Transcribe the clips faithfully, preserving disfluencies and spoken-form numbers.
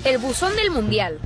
El buzón del Mundial.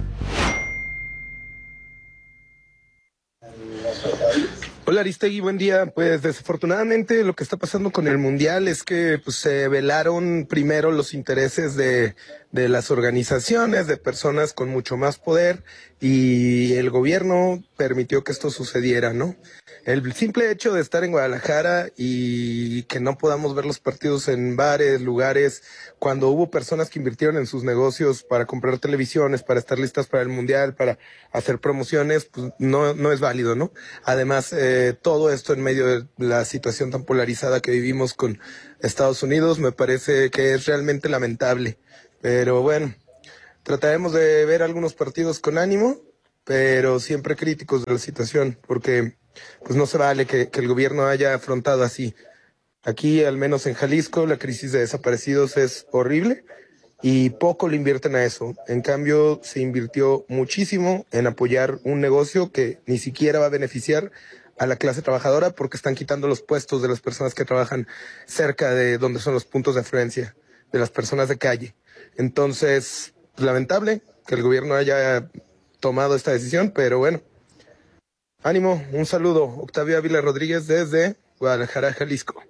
Hola Aristegui, buen día. Pues desafortunadamente lo que está pasando con el Mundial es que pues, se velaron primero los intereses de, de las organizaciones, de personas con mucho más poder, y el gobierno permitió que esto sucediera, ¿no? El simple hecho de estar en Guadalajara y que no podamos ver los partidos en bares, lugares, cuando hubo personas que invirtieron en sus negocios para comprar televisiones, para estar listas para el Mundial, para hacer promociones, pues no, no es válido, ¿no? Además, eh, todo esto en medio de la situación tan polarizada que vivimos con Estados Unidos, me parece que es realmente lamentable. Pero bueno, trataremos de ver algunos partidos con ánimo, pero siempre críticos de la situación, porque pues no se vale que, que el gobierno haya afrontado así. Aquí, al menos en Jalisco, la crisis de desaparecidos es horrible y poco le invierten a eso. En cambio, se invirtió muchísimo en apoyar un negocio que ni siquiera va a beneficiar a la clase trabajadora, porque están quitando los puestos de las personas que trabajan cerca de donde son los puntos de afluencia, de las personas de calle. Entonces, lamentable que el gobierno haya tomado esta decisión, pero bueno. Ánimo, un saludo. Octavio Ávila Rodríguez desde Guadalajara, Jalisco.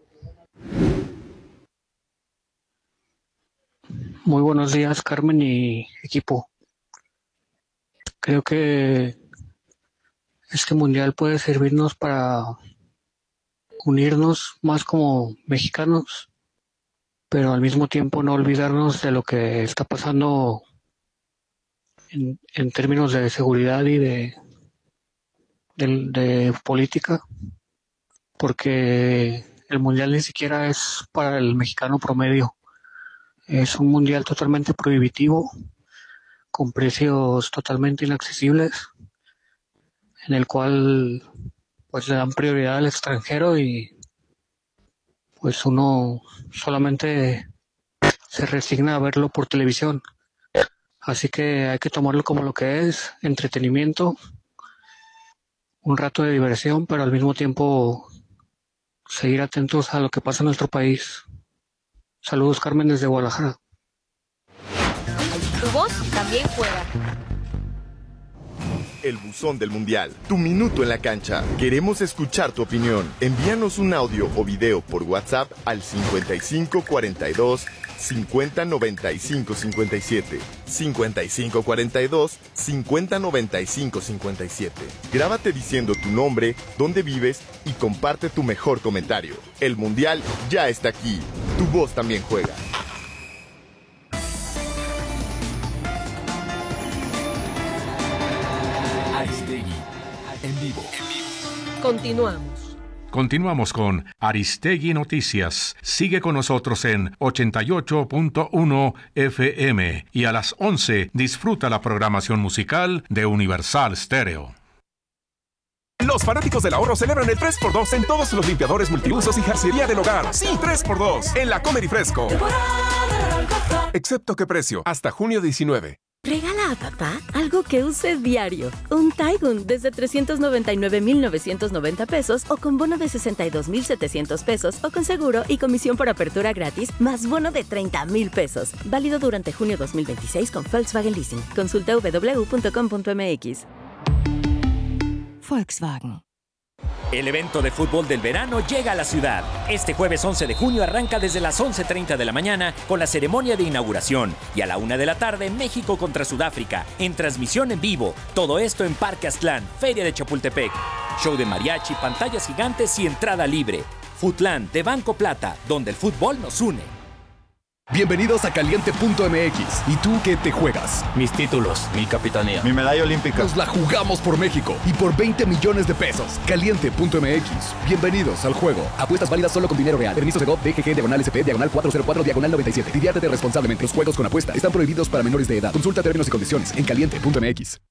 Muy buenos días, Carmen y equipo. Creo que este mundial puede servirnos para unirnos más como mexicanos, pero al mismo tiempo no olvidarnos de lo que está pasando en, en términos de seguridad y de, de, de política, porque el mundial ni siquiera es para el mexicano promedio. Es un mundial totalmente prohibitivo, con precios totalmente inaccesibles, en el cual pues le dan prioridad al extranjero y pues uno solamente se resigna a verlo por televisión. Así que hay que tomarlo como lo que es, entretenimiento, un rato de diversión, pero al mismo tiempo seguir atentos a lo que pasa en nuestro país. Saludos, Carmen, desde Guadalajara. Tu voz también juega. El buzón del Mundial, tu minuto en la cancha. Queremos escuchar tu opinión. Envíanos un audio o video por WhatsApp al cincuenta y cinco cuarenta y dos cincuenta noventa y cinco cincuenta y siete. cincuenta y cinco cuarenta y dos cincuenta noventa y cinco cincuenta y siete. Grábate diciendo tu nombre, dónde vives y comparte tu mejor comentario. El Mundial ya está aquí. Tu voz también juega. Aristegui, en vivo. Continuamos. Continuamos con Aristegui Noticias. Sigue con nosotros en ochenta y ocho punto uno F M y a las once disfruta la programación musical de Universal Stereo. Los fanáticos del ahorro celebran el tres por dos en todos los limpiadores multiusos y jarcería del hogar. Sí, tres por dos en la Comer y Fresco. Excepto qué precio, hasta junio diecinueve. Regala a papá algo que use diario. Un Taigun desde trescientos noventa y nueve mil novecientos noventa pesos o con bono de sesenta y dos mil setecientos pesos o con seguro y comisión por apertura gratis más bono de treinta mil pesos. Válido durante junio dos mil veintiséis con Volkswagen Leasing. Consulta w w w punto com punto m x. Volkswagen. El evento de fútbol del verano llega a la ciudad. Este jueves once de junio arranca desde las once treinta de la mañana con la ceremonia de inauguración y a la una de la tarde México contra Sudáfrica en transmisión en vivo. Todo esto en Parque Aztlán, Feria de Chapultepec. Show de mariachi, pantallas gigantes y entrada libre. Futlan de Banco Plata, donde el fútbol nos une. Bienvenidos a Caliente punto m x. ¿Y tú qué te juegas? Mis títulos, mi capitanía, mi medalla olímpica. Nos la jugamos por México y por veinte millones de pesos. Caliente punto m x. Bienvenidos al juego. Apuestas válidas solo con dinero real. Permiso de G O V, D G G, diagonal S P, diagonal cuatrocientos cuatro, diagonal noventa y siete. Diviértete responsablemente. Los juegos con apuesta están prohibidos para menores de edad. Consulta términos y condiciones en Caliente punto m x.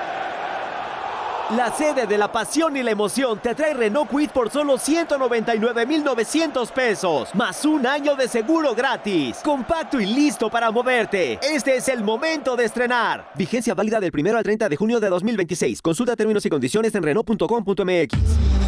La sede de la pasión y la emoción te trae Renault Kwid por solo ciento noventa y nueve mil novecientos pesos, más un año de seguro gratis. Compacto y listo para moverte. Este es el momento de estrenar. Vigencia válida del primero al treinta de junio de dos mil veintiséis. Consulta términos y condiciones en Renault punto com punto m x.